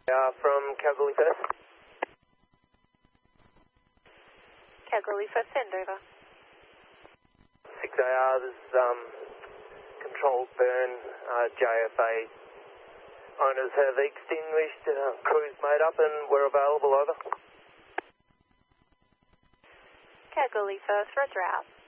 From Calgary First. Calgary First, send over. 6AR, this is controlled burn, JFA. Owners have extinguished, crews made up and we're available, over. Calgary First, roger out.